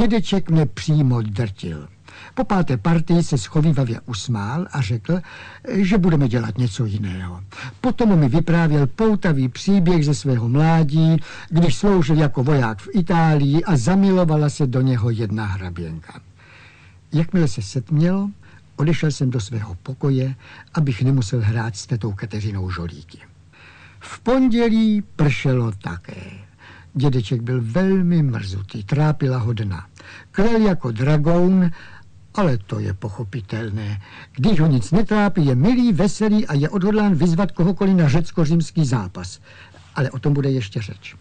Dědeček mě přímo drtil. Po 5. partii se schovívavě usmál a řekl, že budeme dělat něco jiného. Potom mi vyprávěl poutavý příběh ze svého mládí, když sloužil jako voják v Itálii a zamilovala se do něho jedna hraběnka. Jakmile se setmělo, odešel jsem do svého pokoje, abych nemusel hrát s tetou Kateřinou žolíky. V pondělí pršelo také. Dědeček byl velmi mrzutý, trápila ho dna. Klel jako dragoun, ale to je pochopitelné. Když ho nic netrápí, je milý, veselý a je odhodlán vyzvat kohokoliv na řecko-římský zápas. Ale o tom bude ještě řeč.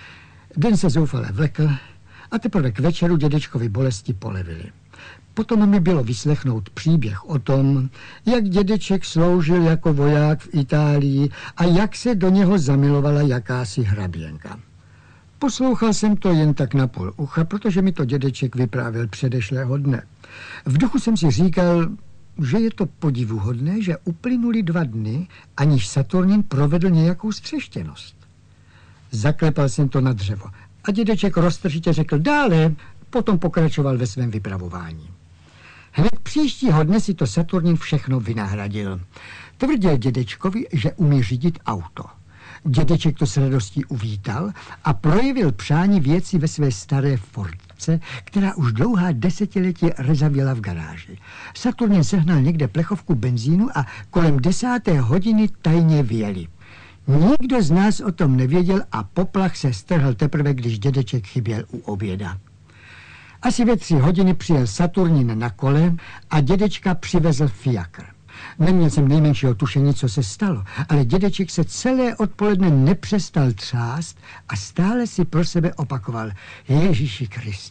Den se zoufale vlekl a teprve k večeru dědečkovi bolesti polevily. Potom mi bylo vyslechnout příběh o tom, jak dědeček sloužil jako voják v Itálii a jak se do něho zamilovala jakási hraběnka. Poslouchal jsem to jen tak na půl ucha, protože mi to dědeček vyprávěl předešlého dne. V duchu jsem si říkal, že je to podivuhodné, že uplynuly 2 dny, aniž Saturnin provedl nějakou střeštěnost. Zaklepal jsem to na dřevo a dědeček roztržitě řekl dále, potom pokračoval ve svém vypravování. Hned příštího dne si to Saturnin všechno vynahradil. Tvrdil dědečkovi, že umí řídit auto. Dědeček to s radostí uvítal a projevil přání věci ve své staré Fordce, která už dlouhá desetiletí rezavěla v garáži. Saturnin sehnal někde plechovku benzínu a kolem 10. hodiny tajně vyjeli. Nikdo z nás o tom nevěděl a poplach se strhl teprve, když dědeček chyběl u oběda. Asi ve 3 hodiny přijel Saturnin na kole a dědečka přivezl fiakr. Neměl jsem nejmenšího tušení, co se stalo, ale dědeček se celé odpoledne nepřestal třást a stále si pro sebe opakoval Ježíši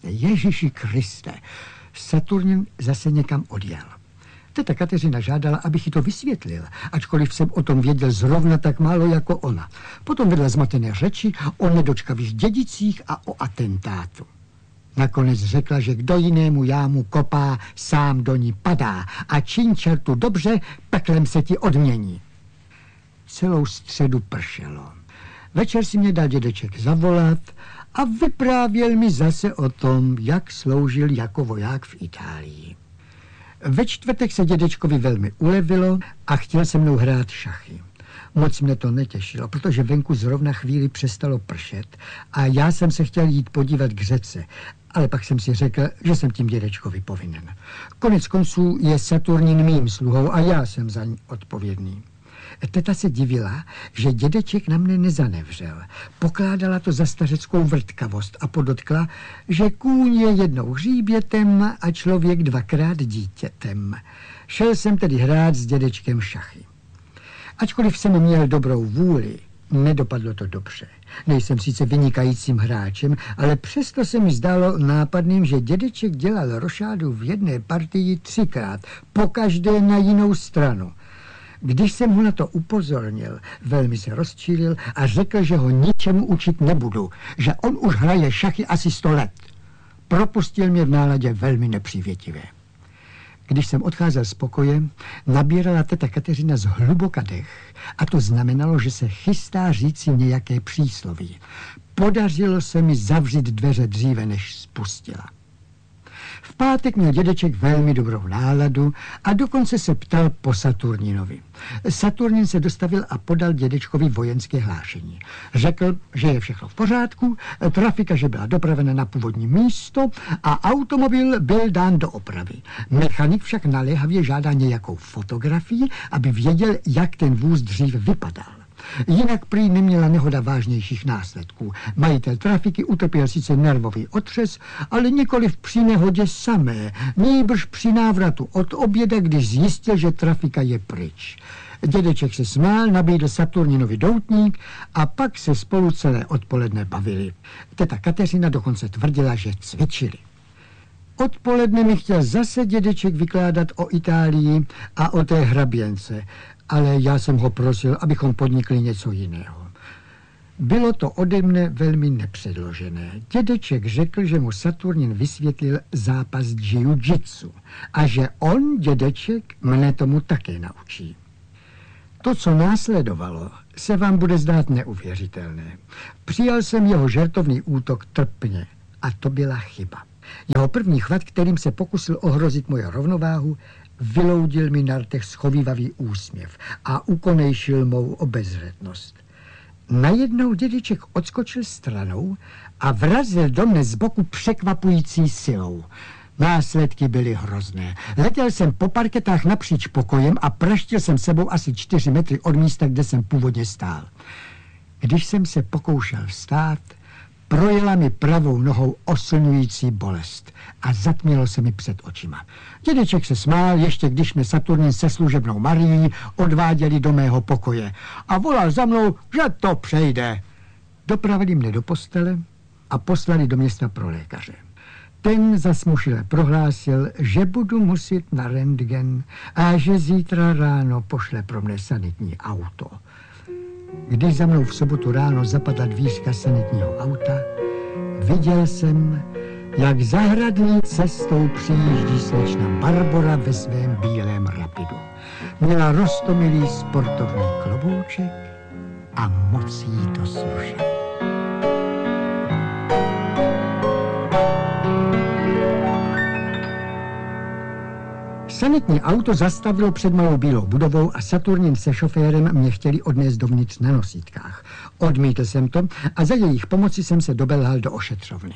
Kriste. Saturnin zase někam odjel. Teta Kateřina žádala, abych jí to vysvětlil, ačkoliv jsem o tom věděl zrovna tak málo jako ona. Potom vedla zmatené řeči o nedočkavých dědicích a o atentátu. Nakonec řekla, že kdo jinému jámu kopá, sám do ní padá a čiň čertu dobře, peklem se ti odmění. Celou středu pršelo. Večer si mě dal dědeček zavolat a vyprávěl mi zase o tom, jak sloužil jako voják v Itálii. Ve čtvrtek se dědečkovi velmi ulevilo a chtěl se mnou hrát šachy. Moc mě to netěšilo, protože venku zrovna chvíli přestalo pršet a já jsem se chtěl jít podívat k řece, ale pak jsem si řekl, že jsem tím dědečkovi povinen. Konec konců je Saturnin mým sluhou a já jsem za ní odpovědný. Teta se divila, že dědeček na mne nezanevřel. Pokládala to za stařeckou vrtkavost a podotkla, že kůň je jednou hříbětem a člověk 2krát dítětem. Šel jsem tedy hrát s dědečkem šachy. Ačkoliv jsem měl dobrou vůli, nedopadlo to dobře. Nejsem sice vynikajícím hráčem, ale přesto se mi zdálo nápadným, že dědeček dělal rošádu v jedné partii 3krát, pokaždé na jinou stranu. Když jsem ho na to upozornil, velmi se rozčílil a řekl, že ho ničemu učit nebudu, že on už hraje šachy asi 100 let. Propustil mě v náladě velmi nepřívětivé. Když jsem odcházel z pokoje, nabírala teta Kateřina zhluboka dech a to znamenalo, že se chystá říci nějaké přísloví. Podařilo se mi zavřít dveře dříve, než spustila. V pátek měl dědeček velmi dobrou náladu a dokonce se ptal po Saturninovi. Saturnin se dostavil a podal dědečkovi vojenské hlášení. Řekl, že je všechno v pořádku, trafika, že byla dopravena na původní místo a automobil byl dán do opravy. Mechanik však naléhavě žádá nějakou fotografii, aby věděl, jak ten vůz dřív vypadal. Jinak prý neměla nehoda vážnějších následků. Majitel trafiky utrpěl sice nervový otřes, ale nikoliv při nehodě samé, nýbrž při návratu od oběda, když zjistil, že trafika je pryč. Dědeček se smál, nabídl Saturninovi doutník a pak se spolu celé odpoledne bavili. Teta Kateřina dokonce tvrdila, že cvičili. Odpoledne mi chtěl zase dědeček vykládat o Itálii a o té hraběnce, ale já jsem ho prosil, abychom podnikli něco jiného. Bylo to ode mne velmi nepředložené. Dědeček řekl, že mu Saturnin vysvětlil zápas jiu-jitsu a že on, dědeček, mne tomu také naučí. To, co následovalo, se vám bude zdát neuvěřitelné. Přijal jsem jeho žertovný útok trpně a to byla chyba. Jeho první chvat, kterým se pokusil ohrozit moje rovnováhu, vyloudil mi na rtech schovívavý úsměv a ukonejšil mou obezřetnost. Najednou dědeček odskočil stranou a vrazil do mne z boku překvapující silou. Následky byly hrozné. Letěl jsem po parketách napříč pokojem a praštil jsem sebou asi 4 metry od místa, kde jsem původně stál. Když jsem se pokoušel vstát, projela mi pravou nohou oslňující bolest a zatmělo se mi před očima. Dědeček se smál, ještě když mě Saturnin se služebnou Marií odváděli do mého pokoje a volal za mnou, že to přejde. Dopravili mne do postele a poslali do města pro lékaře. Ten zasmušile prohlásil, že budu muset na rentgen a že zítra ráno pošle pro mne sanitní auto. Když za mnou v sobotu ráno zapadla dvířka sanitního auta, viděl jsem, jak zahradní cestou přijíždí slečna Barbora ve svém bílém rapidu. Měla roztomilý sportovní klobouček a moc jí to slušelo. Sanitní auto zastavilo před malou bílou budovou a Saturnin se šoférem mě chtěli odnést dovnitř na nosítkách. Odmítl jsem to a za jejich pomoci jsem se dobelhal do ošetřovny.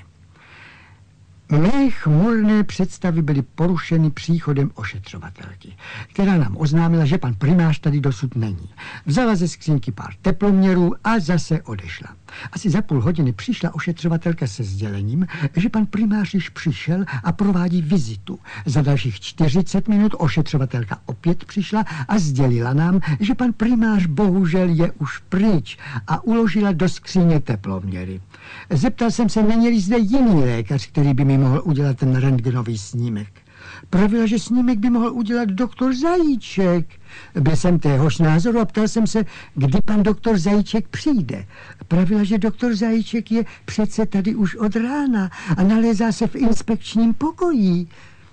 Mé chmurné představy byly porušeny příchodem ošetřovatelky, která nám oznámila, že pan primář tady dosud není. Vzala ze skřínky pár teploměrů a zase odešla. Asi za půl hodiny přišla ošetřovatelka se sdělením, že pan primář již přišel a provádí vizitu. Za dalších 40 minut ošetřovatelka opět přišla a sdělila nám, že pan primář bohužel je už pryč a uložila do skříně teploměry. Zeptal jsem se, není-li zde jiný lékař, který by mi mohl udělat ten rentgenový snímek. Pravila, že snímek by mohl udělat doktor Zajíček. Byl jsem téhož názoru a ptal jsem se, kdy pan doktor Zajíček přijde. Pravila, že doktor Zajíček je přece tady už od rána a nalézá se v inspekčním pokoji.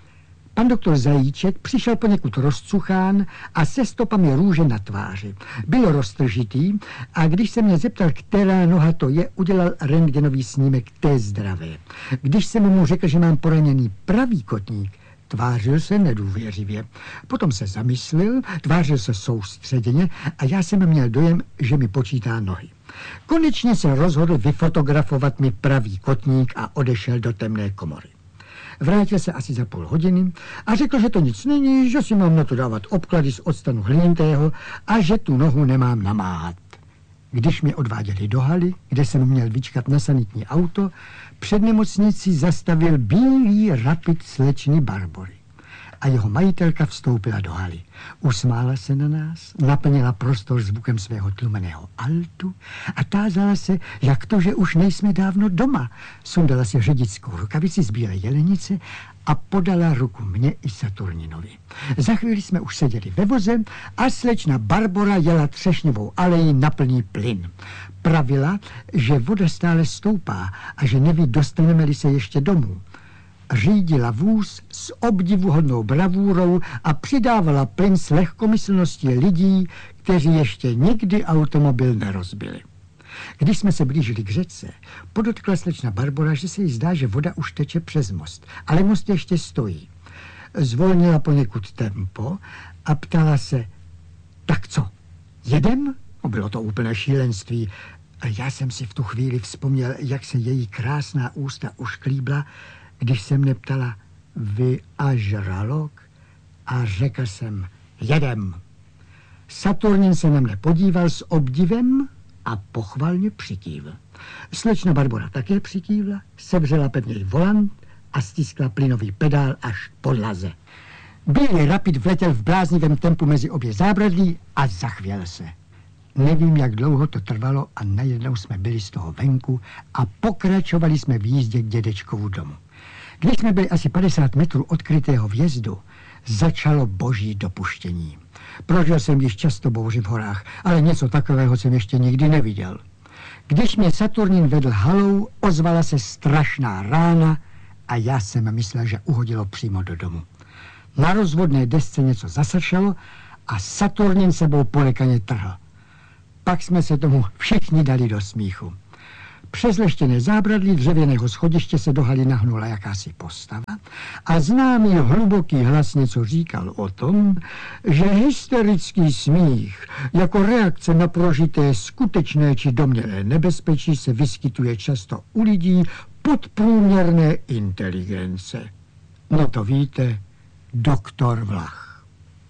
Pan doktor Zajíček přišel poněkud rozcuchán a se stopami růže na tváři. Byl roztržitý a když se mě zeptal, která noha to je, udělal rentgenový snímek té zdravé. Když jsem mu řekl, že mám poraněný pravý kotník, tvářil se nedůvěřivě. Potom se zamyslel, tvářil se soustředěně a já jsem měl dojem, že mi počítá nohy. Konečně se rozhodl vyfotografovat mi pravý kotník a odešel do temné komory. Vrátil se asi za půl hodiny a řekl, že to nic není, že si mám na to dávat obklady z octanu hlinitého a že tu nohu nemám namáhat. Když mě odváděli do haly, kde jsem měl vyčkat na sanitní auto, před nemocnicí zastavil bílý rapid slečny Barbory. A jeho majitelka vstoupila do haly. Usmála se na nás, naplnila prostor zvukem svého tlumeného altu a tázala se, jak to, že už nejsme dávno doma. Sundala si řidickou rukavici z bílé jelenice a podala ruku mně i Saturninovi. Za chvíli jsme už seděli ve voze a slečna Barbora jela Třešňovou aleji na plný plyn. Pravila, že voda stále stoupá a že neví, dostaneme-li se ještě domů. Řídila vůz s obdivuhodnou bravůrou a přidávala plyn s lehkomyslností lidí, kteří ještě nikdy automobil nerozbili. Když jsme se blížili k řece, podotkla slečna Barbora, že se jí zdá, že voda už teče přes most, ale most ještě stojí. Zvolnila poněkud tempo a ptala se, tak co, jedem? Bylo to úplné šílenství. A já jsem si v tu chvíli vzpomněl, jak se její krásná ústa ušklíbla, když se mne ptala, vy a žralok? A řekl jsem, jedem. Saturnin se na mne podíval s obdivem a pochvalně přikývl. Slečna Barbora také přikývla, sevřela pevněji volant a stiskla plynový pedál až k podlaze. Bílý rapid vletěl v bláznivém tempu mezi obě zábradlí a zachvěl se. Nevím, jak dlouho to trvalo a najednou jsme byli z toho venku a pokračovali jsme v jízdě k dědečkovu domu. Když jsme byli asi 50 metrů od krytého vjezdu, začalo boží dopuštění. Prožil jsem již často bouři v horách, ale něco takového jsem ještě nikdy neviděl. Když mě Saturnin vedl halou, ozvala se strašná rána a já jsem myslel, že uhodilo přímo do domu. Na rozvodné desce něco zasršelo a Saturnin sebou polekaně trhl. Pak jsme se tomu všichni dali do smíchu. Přes leštěné zábradlí dřevěného schodiště se do haly nahnula jakási postava a známý hluboký hlas něco říkal o tom, že hysterický smích jako reakce na prožité skutečné či domnělé nebezpečí se vyskytuje často u lidí podprůměrné inteligence. No to víte, doktor Vlach.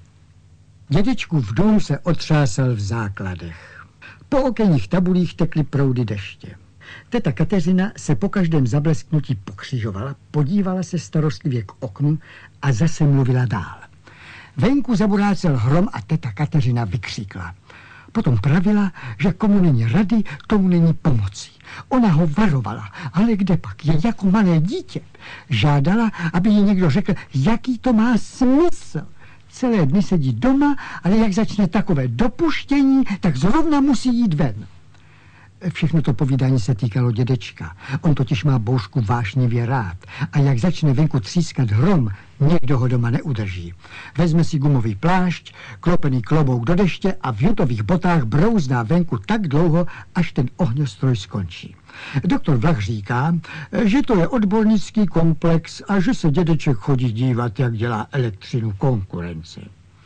Dědečkův dům se otřásal v základech. Po okenních tabulích tekly proudy deště. Teta Kateřina se po každém zablesknutí pokřižovala, podívala se starostlivě k oknu a zase mluvila dál. Venku zaburácel hrom a teta Kateřina vykřikla. Potom pravila, že komu není rady, tomu není pomocí. Ona ho varovala, ale kde pak je jako malé dítě. Žádala, aby jí někdo řekl, jaký to má smysl. Celé dny sedí doma, ale jak začne takové dopuštění, tak zrovna musí jít ven. Všechno to povídání se týkalo dědečka. On totiž má bouřku vášnivě rád. A jak začne venku třískat hrom, někdo ho doma neudrží. Vezme si gumový plášť, klopený klobouk do deště a v jutových botách brouzná venku tak dlouho, až ten ohňostroj skončí. Doktor Vlach říká, že to je odbornický komplex a že se dědeček chodí dívat, jak dělá elektřinu konkurenci.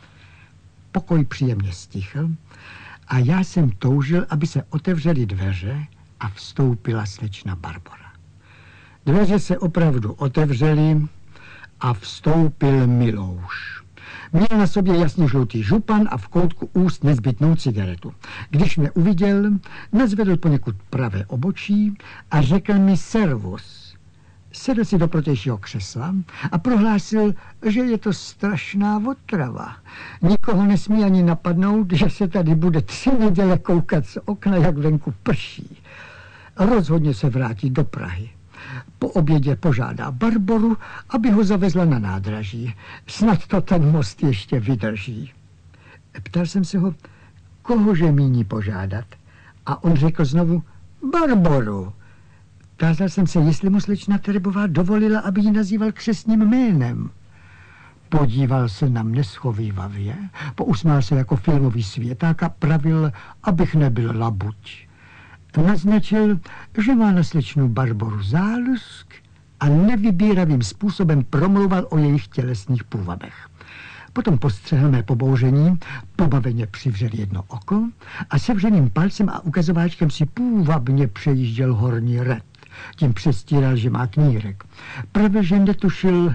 Pokoj příjemně stichl a já jsem toužil, aby se otevřely dveře a vstoupila slečna Barbora. Dveře se opravdu otevřely a vstoupil Milouš. Měl na sobě jasně žlutý župan a v koutku úst nezbytnou cigaretu. Když mě uviděl, nazvedl poněkud pravé obočí a řekl mi servus. Sedl si do protějšího křesla a prohlásil, že je to strašná otrava. Nikoho nesmí ani napadnout, že se tady bude 3 neděle koukat z okna, jak venku prší. Rozhodně se vrátí do Prahy. Po obědě požádá Barboru, aby ho zavezla na nádraží. Snad to ten most ještě vydrží. Ptal jsem se ho, kohože míní požádat. A on řekl znovu, Barboru. Tázal jsem se, jestli mu slečna Terebová dovolila, aby ji nazýval křestním jménem. Podíval se na mne schovívavě, pousmál se jako filmový světák a pravil, abych nebyl labuť. Naznačil, že má na slečnu Barboru zálusk a nevybíravým způsobem promlouval o jejich tělesných půvabech. Potom postřehl mé pobouření, pobaveně přivřel jedno oko a sevřeným palcem a ukazováčkem si půvabně přejížděl horní red. Tím přestíral, že má knírek. Pravil, že netušil,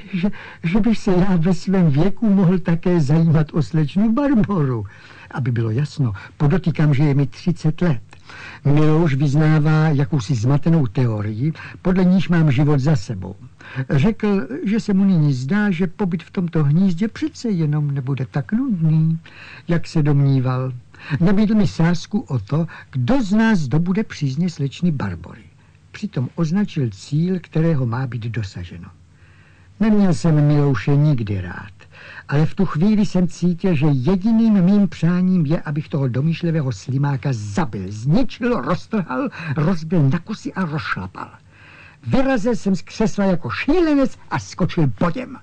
že bych se já ve svém věku mohl také zajímat o slečnu Barboru. Aby bylo jasno, podotýkám, že je mi 30 let. Milouš vyznává jakousi zmatenou teorii, podle níž mám život za sebou. Řekl, že se mu nyní zdá, že pobyt v tomto hnízdě přece jenom nebude tak nudný, jak se domníval. Nabídl mi sázku o to, kdo z nás dobude přízně slečny Barbory. Přitom označil cíl, kterého má být dosaženo. Neměl jsem Milouše nikdy rád, ale v tu chvíli jsem cítil, že jediným mým přáním je, abych toho domýšlivého slimáka zabil, zničil, roztrhal, rozbil na kusy a rozšlapal. Vyrazil jsem z křesla jako šílenec a skočil bodem.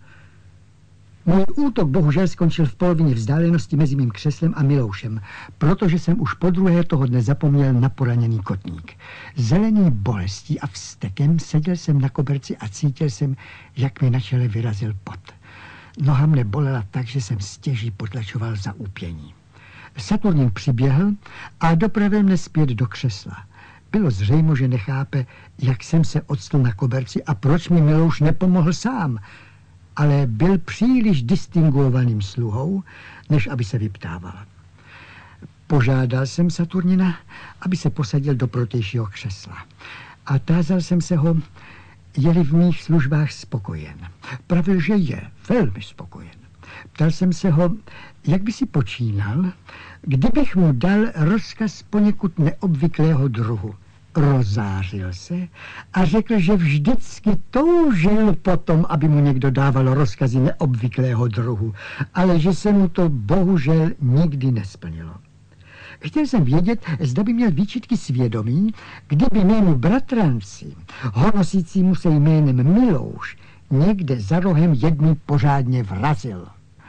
Můj útok bohužel skončil v polovině vzdálenosti mezi mým křeslem a Miloušem, protože jsem už podruhé toho dne zapomněl na poraněný kotník. Zelený bolestí a vztekem seděl jsem na koberci a cítil jsem, jak mi na čele vyrazil pot. Noha mne bolela tak, že jsem stěží potlačoval za úpění. Saturnin přiběhl a dopravil mne zpět do křesla. Bylo zřejmo, že nechápe, jak jsem se odstl na koberci a proč mi Milouš nepomohl sám. Ale byl příliš distinguovaným sluhou, než aby se vyptával. Požádal jsem Saturnina, aby se posadil do protějšího křesla. A tázal jsem se ho, je-li v mých službách spokojen. Pravil, že je velmi spokojen. Ptal jsem se ho, jak by si počínal, kdybych mu dal rozkaz poněkud neobvyklého druhu. Rozářil se a řekl, že vždycky toužil potom, aby mu někdo dával rozkazy neobvyklého druhu, ale že se mu to bohužel nikdy nesplnilo. Chtěl jsem vědět, zda by měl výčitky svědomí, kdyby mému bratranci, honosícímu se jménem Milouš, někde za rohem jedný pořádně vrazil.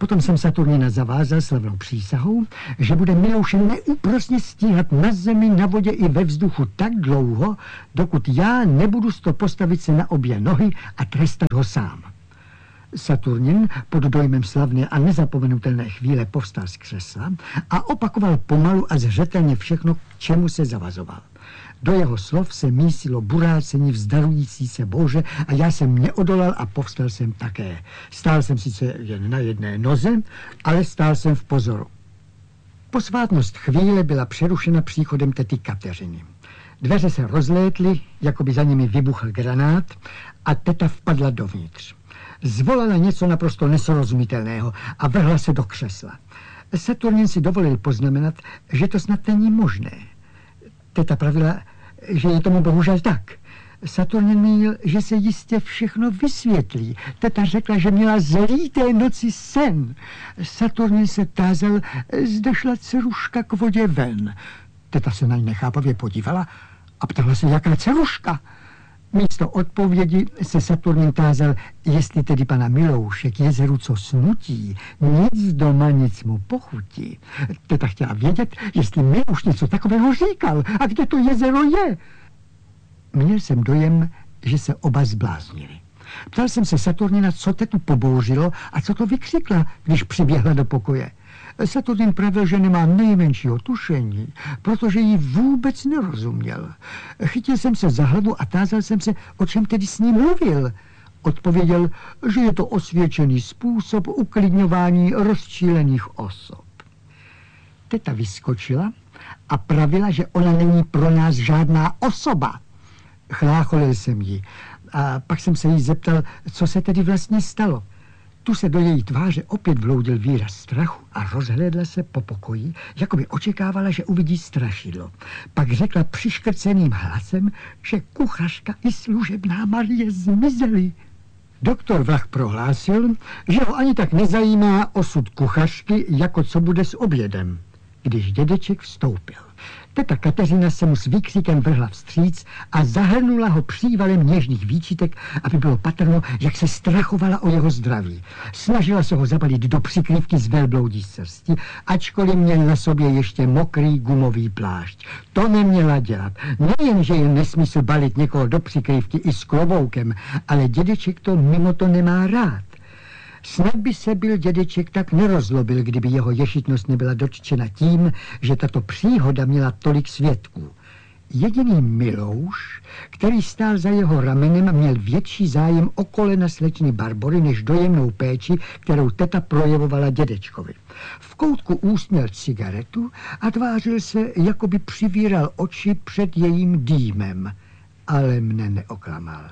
Potom jsem Saturnina zavázal slavnou přísahou, že bude Milouše neúprosně stíhat na zemi, na vodě i ve vzduchu tak dlouho, dokud já nebudu postavit se na obě nohy a trestat ho sám. Saturnin pod dojmem slavné a nezapomenutelné chvíle povstal z křesla a opakoval pomalu a zřetelně všechno, k čemu se zavazoval. Do jeho slov se mísilo burácení vzdalující se bouře a já jsem neodolal a povstal jsem také. Stál jsem sice jen na jedné noze, ale stál jsem v pozoru. Posvátnost chvíle byla přerušena příchodem tety Kateřiny. Dveře se rozlétly, jako by za nimi vybuchl granát a teta vpadla dovnitř. Zvolala něco naprosto nesrozumitelného a vrhla se do křesla. Saturnin si dovolil poznamenat, že to snad není možné. Teta pravila, že je tomu bohužel tak. Saturnin mínil, že se jistě všechno vysvětlí. Teta řekla, že měla zlý té noci sen. Saturnin se tázal, zda šla dceruška k vodě ven. Teta se na ní nechápavě podívala a ptala se, jaká dceruška. Místo odpovědi se Saturnin tázal, jestli tedy pana Milouše k jezeru co snutí, nic doma, nic mu pochutí. Teta chtěla vědět, jestli Milouš něco takového říkal a kde to jezero je. Měl jsem dojem, že se oba zbláznili. Ptal jsem se Saturnina, co tetu pobouřilo a co to vykřikla, když přiběhla do pokoje. Saturnin pravil, že nemá nejmenšího tušení, protože jí vůbec nerozuměl. Chytil jsem se za hlavu a tázal jsem se, o čem tedy s ním mluvil. Odpověděl, že je to osvědčený způsob uklidňování rozčílených osob. Teta vyskočila a pravila, že ona není pro nás žádná osoba. Chlácholil jsem ji a pak jsem se jí zeptal, co se tedy vlastně stalo. Tu se do její tváře opět vloudil výraz strachu a rozhlédla se po pokoji, jako by očekávala, že uvidí strašidlo. Pak řekla přiškrceným hlasem, že kuchařka i služebná Marie zmizely. Doktor Vlach prohlásil, že ho ani tak nezajímá osud kuchařky, jako co bude s obědem, když dědeček vstoupil. Teta Kateřina se mu s výkřikem vrhla vstříc a zahrnula ho přívalem něžných výčitek, aby bylo patrno, jak se strachovala o jeho zdraví. Snažila se ho zabalit do přikrývky z velbloudí srsti, ačkoliv měl na sobě ještě mokrý gumový plášť. To neměla dělat. Nejen, že je nesmysl balit někoho do přikrývky i s kloboukem, ale dědeček to mimo to nemá rád. Snad by se byl dědeček tak nerozlobil, kdyby jeho ješitnost nebyla dotčena tím, že tato příhoda měla tolik svědků. Jediný Milouš, který stál za jeho ramenem, měl větší zájem o kolena slečny Barbory než dojemnou péči, kterou teta projevovala dědečkovi. V koutku úst měl cigaretu a tvářil se, jako by přivíral oči před jejím dýmem, ale mne neoklamal.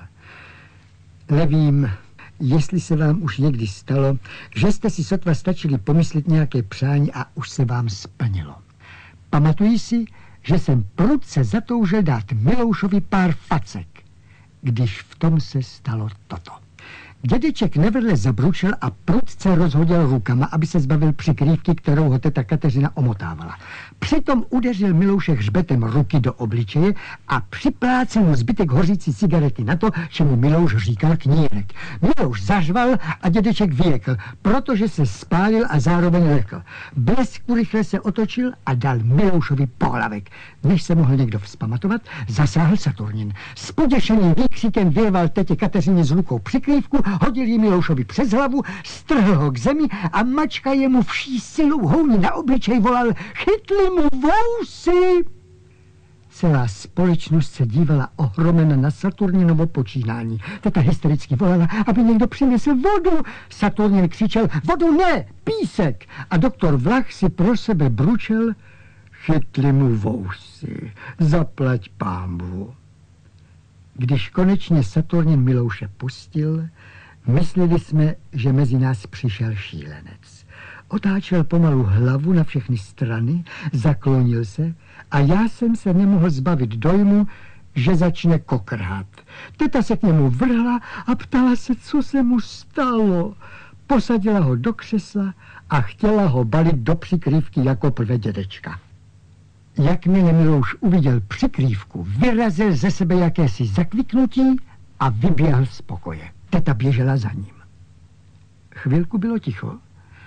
Nevím, jestli se vám už někdy stalo, že jste si sotva stačili pomyslet nějaké přání a už se vám splnilo. Pamatuji si, že jsem prudce zatoužil dát Miloušovi pár facek, když v tom se stalo toto. Dědeček nevedle zabručel a prudce rozhodil rukama, aby se zbavil přikrývky, kterou ho teta Kateřina omotávala. Přitom udeřil Milouše hřbetem ruky do obličeje a připlácel mu zbytek hořící cigarety na to, čemu Milouš říkal knírek. Milouš zařval a dědeček vyjekl, protože se spálil a zároveň lekl. Blesku rychle se otočil a dal Miloušovi pohlavek. Než se mohl někdo vzpamatovat, zasáhl Saturnin. S poděšeným výkřikem vyrval tetě Kateřině z rukou přikrývku, hodil ji Miloušovi přes hlavu, strhl ho k zemi a mačka jemu vší silou houní na obličej volal: chytli mu vousy! Celá společnost se dívala ohromena na Saturninovo počínání. Teta hystericky volala, aby někdo přinesl vodu. Saturnin křičel: vodu ne, písek! A doktor Vlach si pro sebe bručel: chytli mu vousy, zaplať pánbůh. Když konečně Saturnin Milouše pustil, mysleli jsme, že mezi nás přišel šílenec. Otáčel pomalu hlavu na všechny strany, zaklonil se a já jsem se nemohl zbavit dojmu, že začne kokrhat. Teta se k němu vrhla a ptala se, co se mu stalo. Posadila ho do křesla a chtěla ho balit do přikrývky jako prvé dědečka. Jakmile Milouš uviděl přikrývku, vyrazil ze sebe jakési zakviknutí a vyběhl z pokoje. Teta běžela za ním. Chvilku bylo ticho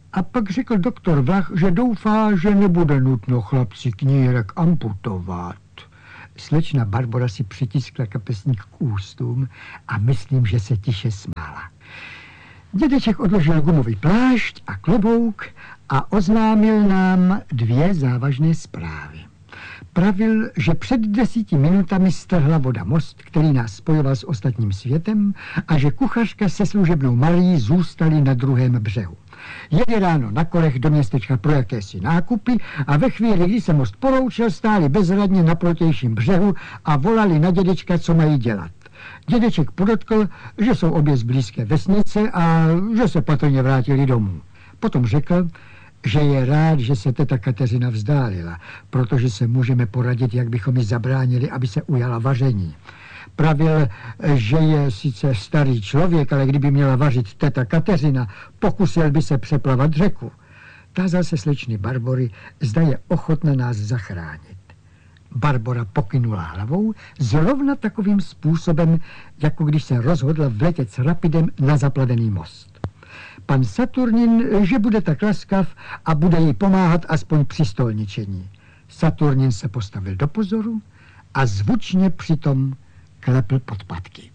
A pak řekl doktor Vlach, že doufá, že nebude nutno chlapci knírek amputovat. Slečna Barbora si přitiskla kapesník k ústům a myslím, že se tiše smála. Dědeček odložil gumový plášť a klobouk a oznámil nám 2 závažné zprávy. Pravil, že před 10 minutami strhla voda most, který nás spojoval s ostatním světem, a že kuchařka se služebnou Marií zůstali na druhém břehu. Jeli ráno na kolech do městečka pro jakési nákupy a ve chvíli, kdy se most poroučil, stáli bezradně na protějším břehu a volali na dědečka, co mají dělat. Dědeček podotkl, že jsou obě z blízké vesnice a že se patrně vrátili domů. Potom řekl, že je rád, že se teta Kateřina vzdálila, protože se můžeme poradit, jak bychom ji zabránili, aby se ujala vaření. Pravil, že je sice starý člověk, ale kdyby měla vařit teta Kateřina, pokusil by se přeplavat řeku. Tázal se slečny Barbory, zda je ochotna nás zachránit. Barbora pokynula hlavou zrovna takovým způsobem, jako když se rozhodla vletět s rapidem na zaplavený most. Pan Saturnin, že bude tak laskav a bude jí pomáhat aspoň při stolničení. Saturnin se postavil do pozoru a zvučně přitom klepl podpatky.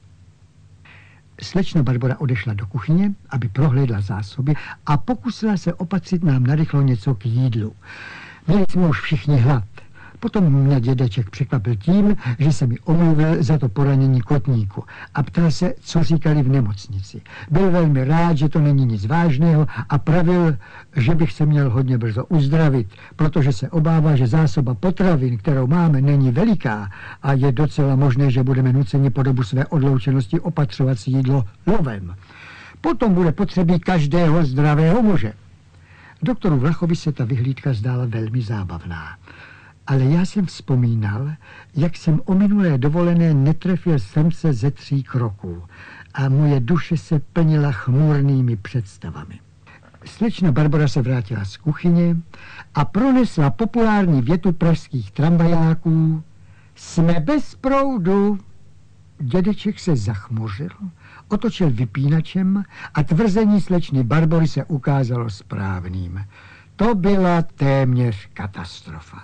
Slečna Barbora odešla do kuchyně, aby prohlédla zásoby a pokusila se opatřit nám narychlo něco k jídlu. Měli jsme už všichni hlad. Potom mě dědeček překvapil tím, že se mi omluvil za to poranění kotníku a ptal se, co říkali v nemocnici. Byl velmi rád, že to není nic vážného a pravil, že bych se měl hodně brzo uzdravit, protože se obává, že zásoba potravin, kterou máme, není veliká a je docela možné, že budeme nuceni po dobu své odloučenosti opatřovat si jídlo lovem. Potom bude potřebí každého zdravého muže. Doktoru Vlachovi se ta vyhlídka zdála velmi zábavná. Ale já jsem vzpomínal, jak jsem o minulé dovolené netrefil srnce ze 3 kroků a moje duše se plnila chmurnými představami. Slečna Barbora se vrátila z kuchyně a pronesla populární větu pražských tramvajáků: jsme bez proudu. Dědeček se zachmuřil, otočil vypínačem a tvrzení slečny Barbory se ukázalo správným. To byla téměř katastrofa.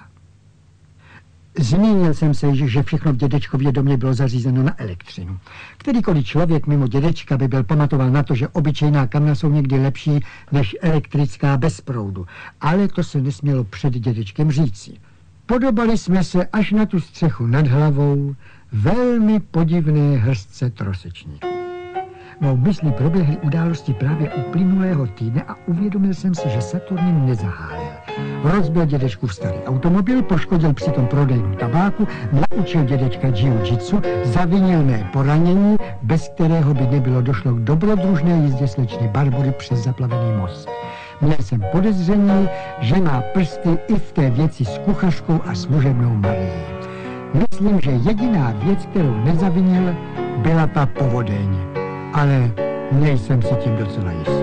Zmínil jsem se, že všechno v dědečkově domě bylo zařízeno na elektřinu. Kterýkoliv člověk mimo dědečka by byl pamatoval na to, že obyčejná kamna jsou někdy lepší než elektrická bez proudu. Ale to se nesmělo před dědečkem říci. Podobali jsme se až na tu střechu nad hlavou velmi podivné hrstce trosečníků. Mou myslí proběhly události právě uplynulého týdne a uvědomil jsem si, že Saturnin nezahálil. Rozbil dědečkův starý automobil, poškodil přitom prodejnu tabáku, naučil dědečka jiu-jitsu, zavinil mé poranění, bez kterého by nebylo došlo k dobrodružné jízdě slečny Barbory přes zaplavený most. Měl jsem podezření, že má prsty i v té věci s kuchařkou a služebnou Marií. Myslím, že jediná věc, kterou nezavinil, byla ta povodeň. Ale nejsem si tím docela jist.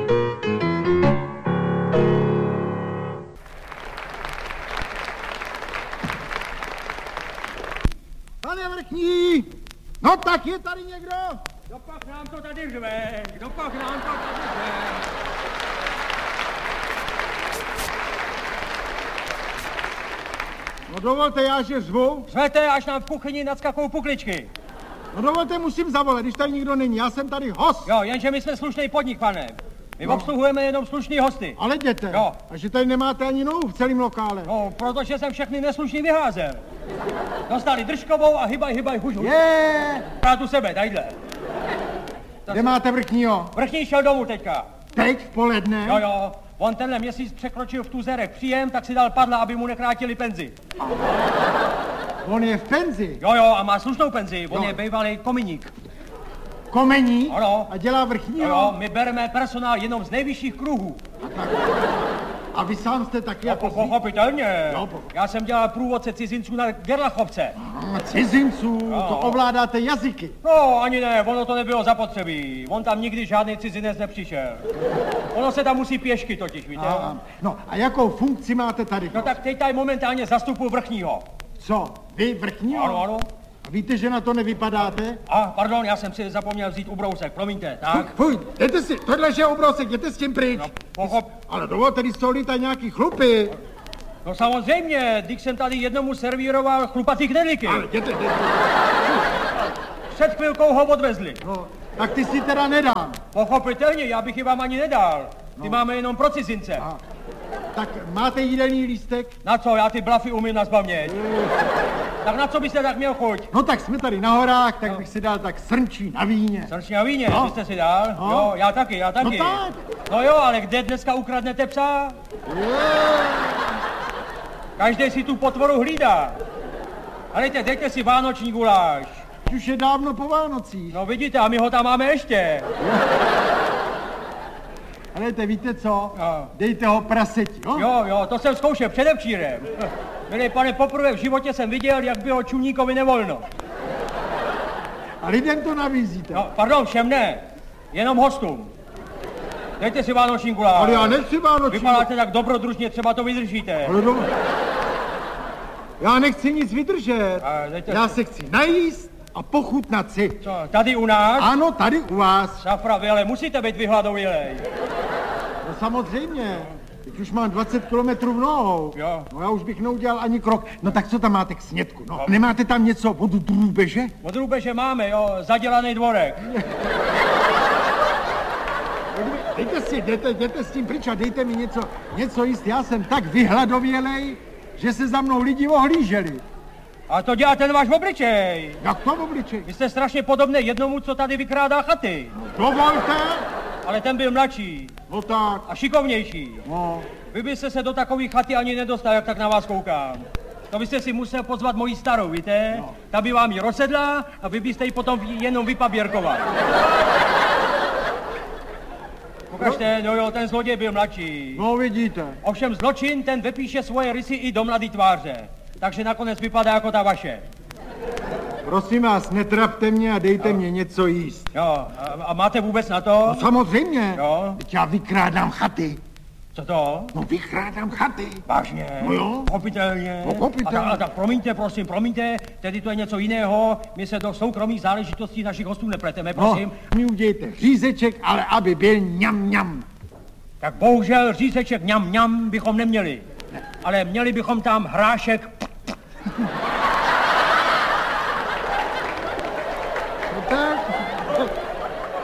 Pane Vrchní, no tak je tady někdo? Dopak nám to tady řve, dopak nám to tady řve. No dovolte, já že zvu. Řvete, až nám v kuchyni nadskakou pukličky. No dovolte, musím zavolat, když tady nikdo není, já jsem tady host. Jo, jenže my jsme slušný podnik, pane. My obsluhujeme jenom slušný hosty. Ale jděte. Jo. A že tady nemáte ani nohu v celém lokále. No, protože jsem všechny neslušný vyházel. Dostali držkovou a hybaj, hužu. Je. Prát u sebe, tadyhle. Kde máte Vrchního? Vrchní šel domů teďka. Teď v poledne? Jo. On tenhle měsíc překročil v Tuzerech příjem, tak si dal padla, aby mu nekrátili penzi. On je v penzi? Jo, a má slušnou penzi. On je bývalý kominík. Komení? Ano. A dělá Vrchního? Jo, my bereme personál jenom z nejvyšších kruhů. A vy sám jste taky jako... Pochopitelně. Jo, Já jsem dělal průvodce cizinců na Gerlachovce. Cizinců, Jo. to ovládáte jazyky. No, ani ne, ono to nebylo zapotřebí. On tam nikdy žádný cizinec nepřišel. Ono se tam musí pěšky totiž, víte? No a jakou funkci máte tady? No tak teď tady momentálně zastupuji Vrchního. Co, vy Vrchního? Ano. Víte, že na to nevypadáte? Pardon, já jsem si zapomněl vzít ubrousek, promiňte, tak? Fuj, jděte si, tohle je obrousek, jděte s tím pryč. No, pochop. Ale dovolte, tady jsou lítají nějaký chlupy. No samozřejmě, když jsem tady jednomu servíroval chlupatý knedlíky. Ale jděte. Před chvilkou ho odvezli. No, tak ty si teda nedám. Pochopitelně, já bych ji vám ani nedal. Ty máme jenom pro cizince. Tak máte jídelný lístek? Na co, já ty blafy umím nazpamět. Tak na co byste tak měl chuť? No tak jsme tady na horách, tak bych si dal tak srnčí na víně. Srnčí na víně, byste si dal? No. Jo, já taky. No tak. No jo, ale kde dneska ukradnete psa? Každý si tu potvoru hlídá. Ale dejte si vánoční guláš. Už je dávno po Vánocích. No vidíte, a my ho tam máme ještě. Ale víte co? No. Dejte ho praseti, jo? Jo, to jsem zkoušel předevčírem. Milý pane, poprvé v životě jsem viděl, jak bylo čumníkovi nevolno. A lidem to nabízíte. No, pardon, všem ne. Jenom hostům. Dejte si vánoční guláš. Ale já nechci vánoční. Vypadáte tak dobrodružně, třeba to vydržíte. Já nechci nic vydržet. Já se chci najíst a pochutnat si. Co, tady u nás? Ano, tady u vás. Safra, ale musíte být vyhladovělej. No samozřejmě. Teď už mám 20 kilometrů v nohou. Jo. No já už bych neudělal ani krok. No tak co tam máte k snědku? No. Nemáte tam něco od drůbeže? Od drůbeže máme, jo, zadělaný dvorek. Jděte s tím pryč a dejte mi něco jíst. Já jsem tak vyhladovělej, že se za mnou lidi ohlíželi. A to dělá ten váš obličej. Jak to obličej? Vy jste strašně podobný jednomu, co tady vykrádá chaty. Dovolte. Ale ten byl mladší. No tak. A šikovnější. No. Vy byste se do takové chaty ani nedostal, jak tak na vás koukám. To byste si musel pozvat moji starou, víte? No. Ta by vám ji rozsedla a vy byste ji potom jenom vypaběrkoval. Ukažte, no jo, ten zloděj byl mladší. No vidíte. Ovšem zločin, ten vypíše svoje rysy i do mladý tváře. Takže nakonec vypadá jako ta vaše. Prosím vás, netrapte mě a dejte mě něco jíst. Jo, a máte vůbec na to? No samozřejmě. Jo. Teď já vykrádám chaty. Co to? No vykrádám chaty. Vážně? No jo. Pochopitelně. Pochopitelně. A tak promiňte, prosím, tedy to je něco jiného. My se do soukromých záležitostí našich hostů nepleteme, prosím. No, mi udějte řízeček, ale aby byl ňam. Tak bohužel řízeček ňam bychom neměli. Ale měli bychom tam hrášek